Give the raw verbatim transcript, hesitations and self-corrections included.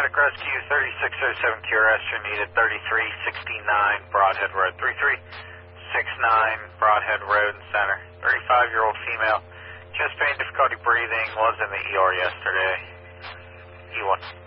Paramedic Rescue, thirty-six oh seven Q R S, you're needed thirty-three sixty-nine Broadhead Road. thirty-three sixty-nine Broadhead Road and Center. thirty-five-year-old female, chest pain, difficulty breathing, was in the E R yesterday. E one.